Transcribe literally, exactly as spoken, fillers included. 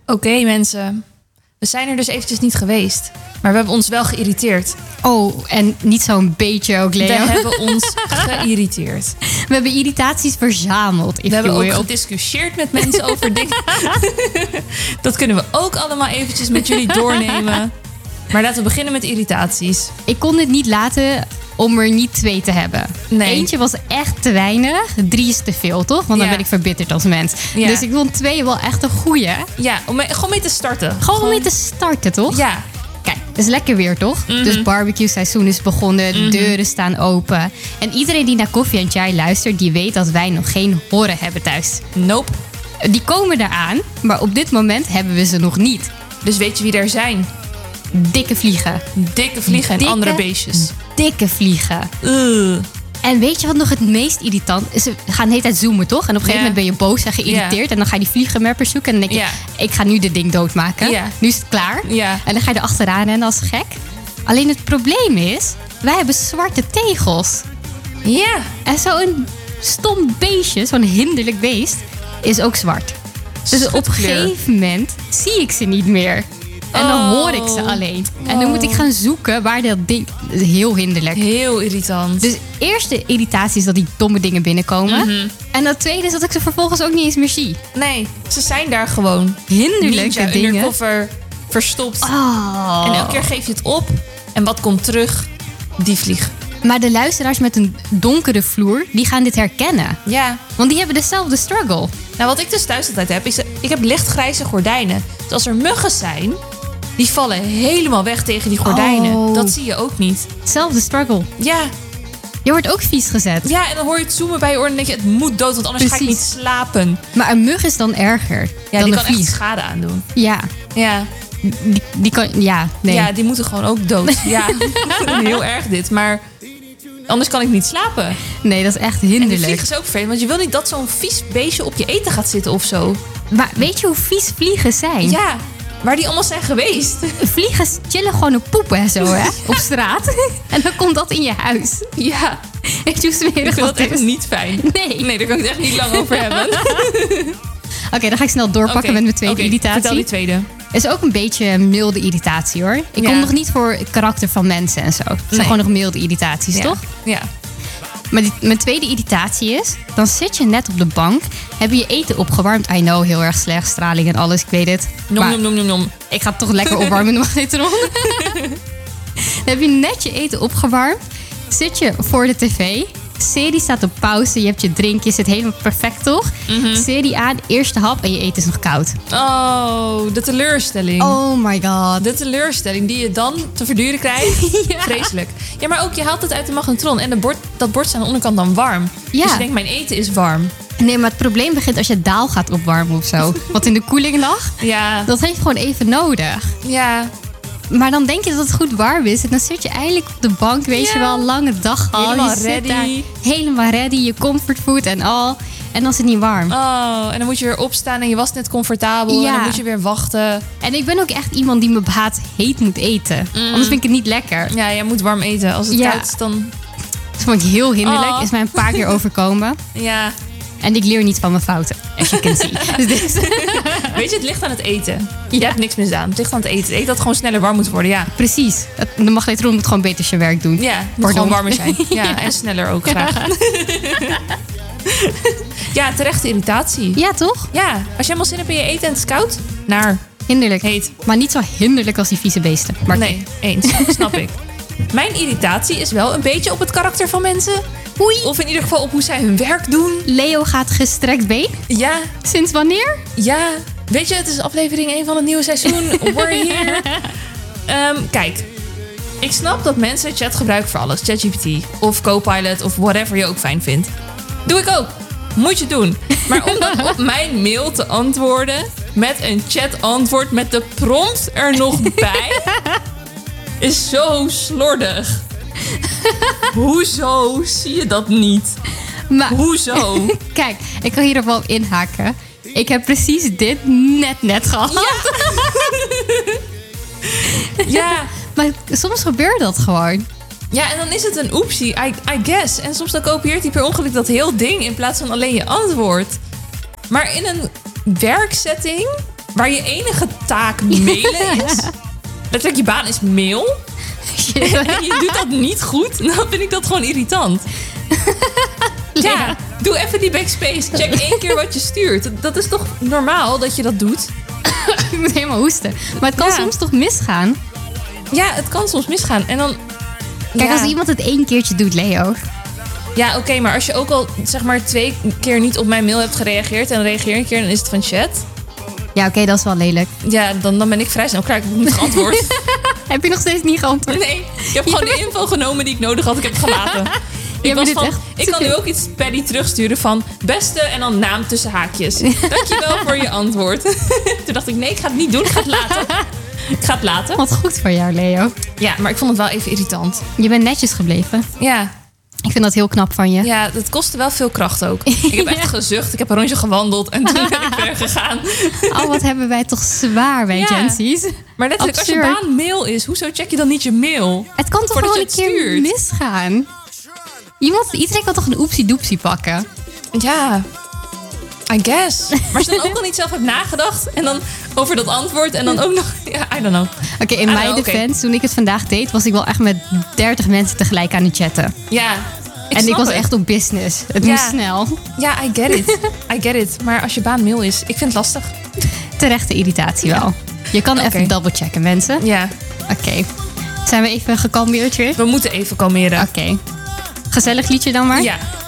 Oké okay, mensen, we zijn er dus eventjes niet geweest. Maar we hebben ons wel geïrriteerd. Oh, en niet zo'n beetje ook, Leo. We hebben ons geïrriteerd. We hebben irritaties verzameld. We hebben ook gediscussieerd met mensen over dingen. Dat kunnen we ook allemaal eventjes met jullie doornemen. Maar laten we beginnen met irritaties. Ik kon het niet laten om er niet twee te hebben. Nee. Eentje was echt te weinig. Drie is te veel, toch? Want dan ja. ben ik verbitterd als mens. Ja. Dus ik vond twee wel echt een goeie. Ja, om mee, gewoon mee te starten. Gewoon, gewoon om mee te starten, toch? Ja. Kijk, het is lekker weer, toch? Mm-hmm. Dus barbecue seizoen is begonnen. De mm-hmm. deuren staan open. En iedereen die naar Koffie en Chai luistert, die weet dat wij nog geen horen hebben thuis. Nope. Die komen eraan, maar op dit moment hebben we ze nog niet. Dus weet je wie er zijn? Dikke vliegen. Dikke vliegen en dikke, andere beestjes. Dikke vliegen. Uh. En weet je wat nog het meest irritant is? Ze gaan de hele tijd zoomen, toch? En op een gegeven ja. moment ben je boos en geïrriteerd. Ja. En dan ga je die vliegenmapper zoeken. En dan denk je, ja. ik ga nu dit ding doodmaken. Ja. Nu is het klaar. Ja. En dan ga je er achteraan rennen als gek. Alleen het probleem is, wij hebben zwarte tegels. Ja. En zo'n stom beestje, zo'n hinderlijk beest, is ook zwart. Dus op een gegeven moment zie ik ze niet meer. En dan oh. hoor ik ze alleen. En dan moet ik gaan zoeken waar dat ding... Dat is heel hinderlijk. Heel irritant. Dus eerste irritatie is dat die domme dingen binnenkomen. Mm-hmm. En dat tweede is dat ik ze vervolgens ook niet eens meer zie. Nee, ze zijn daar gewoon. Hinderlijke Ninja dingen. undercover verstopt. Oh. En elke keer geef je het op. En wat komt terug? Die vlieg. Maar de luisteraars met een donkere vloer, die gaan dit herkennen. Ja. Want die hebben dezelfde struggle. Nou, wat ik dus thuis altijd heb, is... Ik heb lichtgrijze gordijnen. Dus als er muggen zijn... Die vallen helemaal weg tegen die gordijnen. Oh. Dat zie je ook niet. Hetzelfde struggle. Ja. Je wordt ook vies gezet. Ja, en dan hoor je het zoomen bij je oren en denk je... Het moet dood, want anders Precies. ga ik niet slapen. Maar een mug is dan erger Ja, dan die een kan vlieg. echt schade aandoen. Ja. Ja. Die, die kan... Ja, nee. Ja, die moeten gewoon ook dood. Ja, heel erg dit. Maar anders kan ik niet slapen. Nee, dat is echt En die hinderlijk. vlieg is ook vervelend. Want je wil niet dat zo'n vies beestje op je eten gaat zitten of zo. Maar weet je hoe vies vliegen zijn? Ja, waar die allemaal zijn geweest. Vliegen chillen gewoon op poepen en zo, hè? Op straat. En dan komt dat in je huis. Ja. Weet je hoe smerig Ik vind dat dat echt is? niet fijn. Nee. Nee, daar kan ik het echt niet lang over hebben. Oké, okay, dan ga ik snel doorpakken okay. met mijn tweede okay, irritatie. Vertel die tweede. Het is ook een beetje een milde irritatie, hoor. Ik ja. kom nog niet voor het karakter van mensen en zo. Het zijn nee. gewoon nog milde irritaties, ja. toch? Ja. Maar die, mijn tweede irritatie is... Dan zit je net op de bank. Heb je je eten opgewarmd. I know, heel erg slecht. Straling en alles, ik weet het. Nom, maar nom, nom, nom, nom. ik ga het toch lekker opwarmen in de magnetron. Dan heb je net je eten opgewarmd. Zit je voor de tv. Serie staat op pauze. Je hebt je drinkje. Zit helemaal perfect, toch? Mm-hmm. Serie aan, eerste hap en je eten is nog koud. Oh, de teleurstelling. Oh my god. De teleurstelling die je dan te verduren krijgt. Ja. Vreselijk. Ja, maar ook je haalt het uit de magnetron. En de bord, dat bord staat aan de onderkant dan warm. Ja. Dus je denkt, mijn eten is warm. Nee, maar het probleem begint als je daal gaat opwarmen of zo. Wat in de koeling lag. Ja. Dat heeft gewoon even nodig. Ja. Maar dan denk je dat het goed warm is. En dan zit je eindelijk op de bank, weet Ja. je wel, lange dag al. Helemaal je zit ready. daar helemaal ready, je comfortfood en al. En dan is het niet warm. Oh, en dan moet je weer opstaan en je was net comfortabel. Ja. En dan moet je weer wachten. En ik ben ook echt iemand die mijn baat heet moet eten. Mm. Anders vind ik het niet lekker. Ja, jij moet warm eten. Als het Ja. koud is, dan... Dat vond ik heel hinderlijk. Oh. Is mij een paar keer overkomen. Ja. En ik leer niet van mijn fouten. As you can see. Dus dit. Weet je, het ligt aan het eten. Je Ja. hebt niks misdaan. Het ligt aan het eten. Het eten dat gewoon sneller warm moet worden, ja. Precies. De magnetron moet gewoon beter zijn werk doen. Ja, het moet Pardon. gewoon warmer zijn. Ja, Ja. en sneller ook graag. Ja, terechte irritatie. Ja, toch? Ja, als je helemaal zin hebt in je eten en het is koud, naar Hinderlijk. heet. Maar niet zo hinderlijk als die vieze beesten. Maar Nee, eens. Snap ik. Mijn irritatie is wel een beetje op het karakter van mensen. Oei. Of in ieder geval op hoe zij hun werk doen. Leo gaat gestrekt been. Ja, Sinds wanneer? ja. Weet je, het is aflevering één van het nieuwe seizoen. We're here. Um, kijk, ik snap dat mensen chat gebruiken voor alles. ChatGPT of Copilot of whatever je ook fijn vindt. Doe ik ook. Moet je doen. Maar om dan op mijn mail te antwoorden met een chat-antwoord met de prompt er nog bij, is zo slordig. Hoezo zie je dat niet? Maar Hoezo? kijk, ik kan hierop wel inhaken. Ik heb precies dit net net gehad. Ja. Maar soms gebeurt dat gewoon. Ja, en dan is het een oepsie, I, I guess. En soms dan kopieert hij per ongeluk dat heel ding in plaats van alleen je antwoord. Maar in een werksetting waar je enige taak mailen is. Letterlijk, je baan is mail. En je doet dat niet goed, dan vind ik dat gewoon irritant. Ja, doe even die backspace. Check één keer wat je stuurt. Dat is toch normaal dat je dat doet? Ik moet helemaal hoesten. Maar het kan Ja. soms toch misgaan? Ja, het kan soms misgaan. En dan... Kijk, ja. als iemand het één keertje doet, Leo. Ja, oké, okay, maar als je ook al zeg maar twee keer niet op mijn mail hebt gereageerd en reageer een keer, dan is het van chat. Ja, oké, dat is wel lelijk. Ja, dan, dan ben ik vrij snel klaar. Ik heb niet geantwoord. Heb je nog steeds niet geantwoord? Nee, ik heb gewoon de info genomen die ik nodig had. Ik heb het gelaten. Ik, Ja, was dit van, echt ik kan nu ook iets Paddy terugsturen van beste en dan naam tussen haakjes. Dankjewel voor je antwoord. Toen dacht ik, nee, ik ga het niet doen. Ik ga het laten. Ik ga het laten. Wat goed voor jou, Leo. Ja, maar ik vond het wel even irritant. Je bent netjes gebleven. Ja, Ik vind dat heel knap van je. ja, het kostte wel veel kracht ook. Ik heb echt Ja. gezucht. Ik heb een rondje gewandeld en toen ben ik ver gegaan. Oh, wat hebben wij toch zwaar bij Ja. Gen Z's. Maar letterlijk, als je Absurd. baan mail is, hoezo check je dan niet je mail? Het kan toch Voordat gewoon je een het keer stuurt. misgaan? Iemand, iedereen kan toch een oepsie-doepsie pakken? Ja, I guess. Maar als je dan ook al niet zelf hebt nagedacht en dan over dat antwoord en dan ook nog... Ja, I don't know. Oké, in Ah, mijn oké. defense, toen ik het vandaag deed, was ik wel echt met dertig mensen tegelijk aan het chatten. Ja, ik en ik snap was het. echt op business. Het Ja. moest snel. Ja, I get it. I get it. Maar als je baan mail is, ik vind het lastig. Terechte irritatie Ja. wel. Je kan Oké. even double-checken, mensen. Ja, Oké. Zijn we even gekalmeerd weer? we moeten even kalmeren. Oké. Gezellig liedje dan maar? Ja.